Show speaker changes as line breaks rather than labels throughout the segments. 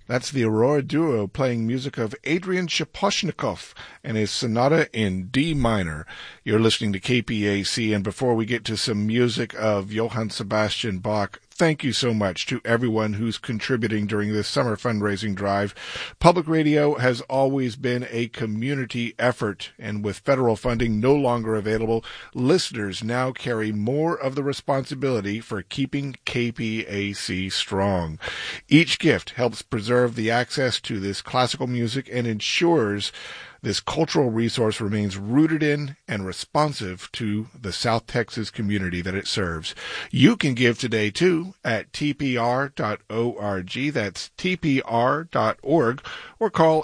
That's the Aurora Duo playing music of Adrian Shaposhnikov and his sonata in D minor. You're listening to KPAC, and before we get to some music of Johann Sebastian Bach, thank you so much to everyone who's contributing during this summer fundraising drive. Public radio has always been a community effort, and with federal funding no longer available, listeners now carry more of the responsibility for keeping KPAC strong. Each gift helps preserve the access to this classical music and ensures this cultural resource remains rooted in and responsive to the South Texas community that it serves. You can give today, too, at tpr.org. That's tpr.org, or call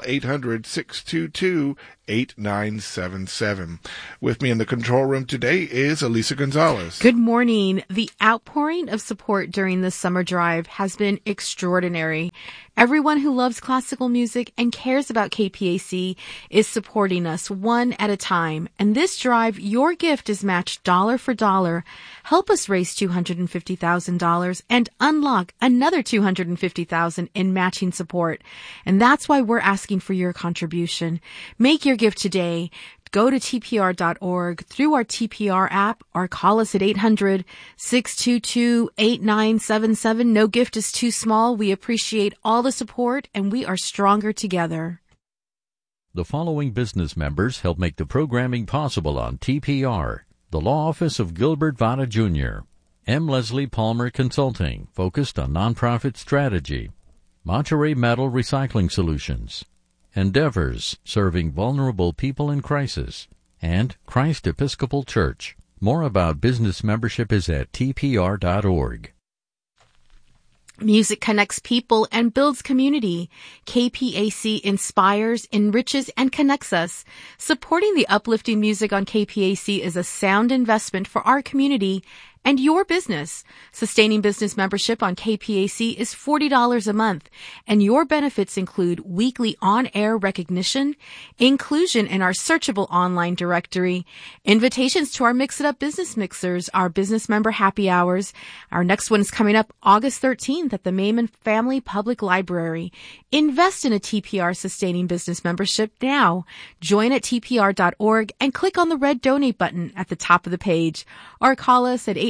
800-622-8977. With me in the control room today is Elisa Gonzalez.
Good morning. The outpouring of support during this summer drive has been extraordinary. Everyone who loves classical music and cares about KPAC is supporting us one at a time. And this drive, your gift is matched dollar for dollar. Help us raise $250,000 and unlock another $250,000 in matching support. And that's why we're asking for your contribution. Make your gift today. Go to tpr.org through our TPR app or call us at 800-622-8977. No gift is too small. We appreciate all the support, and we are stronger together.
The following business members help make the programming possible on TPR. The Law Office of Gilbert Vada Jr., M. Leslie Palmer Consulting, focused on nonprofit strategy, Monterey Metal Recycling Solutions, Endeavors, serving vulnerable people in crisis, and Christ Episcopal Church. More about business membership is at tpr.org.
Music connects people and builds community. KPAC inspires, enriches, and connects us. Supporting the uplifting music on KPAC is a sound investment for our community and your business. Sustaining business membership on KPAC is $40 a month, and your benefits include weekly on-air recognition, inclusion in our searchable online directory, invitations to our Mix It Up business mixers, our business member happy hours. Our next one is coming up August 13th at the Maiman Family Public Library. Invest in a TPR sustaining business membership now. Join at tpr.org and click on the red donate button at the top of the page, or call us at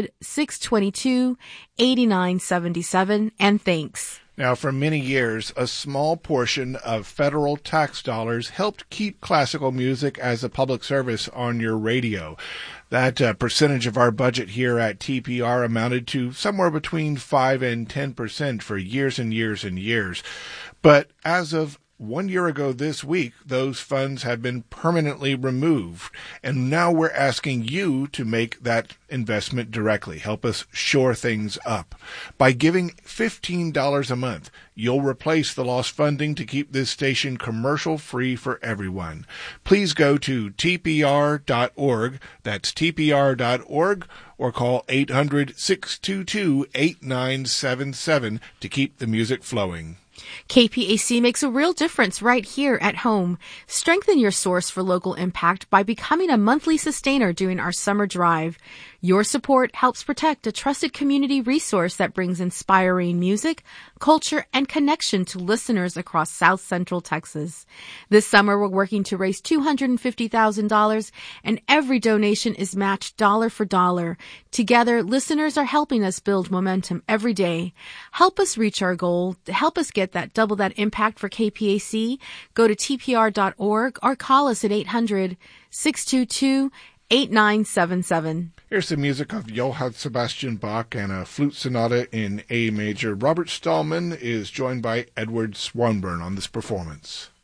800-622-8977, and thanks.
Now, for many years, a small portion of federal tax dollars helped keep classical music as a public service on your radio. That percentage of our budget here at TPR amounted to somewhere between 5 and 10% for years and years and years. But as of 1 year ago this week, those funds had been permanently removed, and now we're asking you to make that investment directly. Help us shore things up. By giving $15 a month, you'll replace the lost funding to keep this station commercial-free for everyone. Please go to tpr.org, that's tpr.org, or call 800-622-8977 to keep the music flowing.
KPAC makes a real difference right here at home. Strengthen your source for local impact by becoming a monthly sustainer during our summer drive. Your support helps protect a trusted community resource that brings inspiring music, culture, and connection to listeners across South Central Texas. This summer, we're working to raise $250,000, and every donation is matched dollar for dollar. Together, listeners are helping us build momentum every day. Help us reach our goal. To help us get that double that impact for KPAC, go to tpr.org or call us at 800-622-8977.
Here's the music of Johann Sebastian Bach and a flute sonata in A major. Robert Stallman is joined by Edward Swanburn on this performance.